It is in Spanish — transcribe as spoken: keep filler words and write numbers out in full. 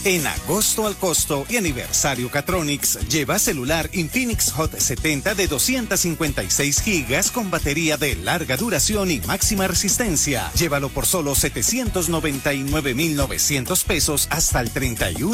En agosto al costo y aniversario Catronics, lleva celular Infinix Hot setenta de doscientos cincuenta y seis gigas con batería de larga duración y máxima resistencia. Llévalo por solo setecientos noventa y nueve mil novecientos pesos hasta el treinta y uno